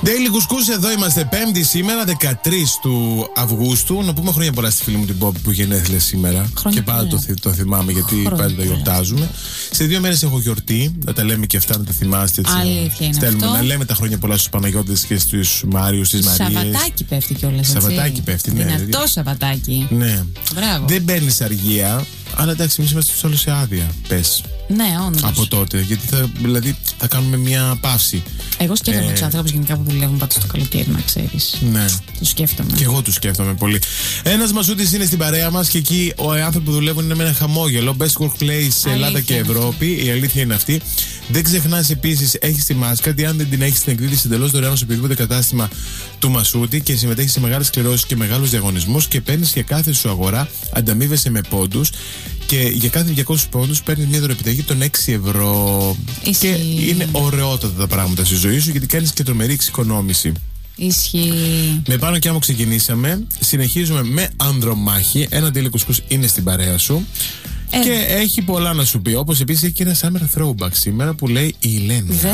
Daily Κουσκούς, εδώ είμαστε. Πέμπτη σήμερα, 13 του Αυγούστου. Να πούμε χρόνια πολλά στη φίλη μου την Πόπη που γενέθλια σήμερα. Χρόνια και πάντα το θυμάμαι γιατί πάντα το γιορτάζουμε. Σε 2 μέρες έχω γιορτή. Να τα λέμε και αυτά, να τα θυμάστε. Έτσι, αλήθεια είναι στέλνουμε αυτό. Να λέμε τα χρόνια πολλά στους Παναγιώτες και στους Μάριους, στις Μαρίες. Σαββατάκι πέφτει κιόλας. Σαββατάκι πέφτει, ναι. Δυνατό Σαββατάκι. Ναι. Μπράβο. Δεν παίρνεις αργία. Αλλά εντάξει, εμείς είμαστε όλους σε άδεια. Πες. Ναι, όντως. Από τότε. Γιατί θα κάνουμε μια παύση. Εγώ σκέφτομαι τους ανθρώπους γενικά που δουλεύουν πάντα στο καλοκαίρι, να ξέρεις. Ναι. Τους σκέφτομαι. Και εγώ τους σκέφτομαι πολύ. Ένας Μασούτης είναι στην παρέα μας και εκεί οι άνθρωποι που δουλεύουν είναι με ένα χαμόγελο. Best workplace σε Ελλάδα και Ευρώπη. Η αλήθεια είναι αυτή. Δεν ξεχνάς επίσης, έχεις τη μάσκα. Τι αν δεν την έχεις, την εκδίδεις εντελώς δωρεάν σε οποιοδήποτε κατάστημα του Μασούτη και συμμετέχεις σε μεγάλες κληρώσεις και μεγάλους διαγωνισμούς και παίρνεις για κάθε σου αγορά, ανταμείβεσαι με πόντους. Και για κάθε 200 πόντους παίρνεις μια δωρεπιταγή των 6 ευρώ. Και είναι ωραιότατα τα πράγματα στη ζωή σου γιατί κάνεις και τρομερή εξοικονόμηση. Ισχύει. Με Πάνω και Άμμο ξεκινήσαμε. Συνεχίζουμε με Ανδρομάχη. Ένα Daily Κουσκούς είναι στην παρέα σου. Και έχει πολλά να σου πει. Όπως επίσης έχει και ένα Summer Throwback σήμερα που λέει η Ηλένη.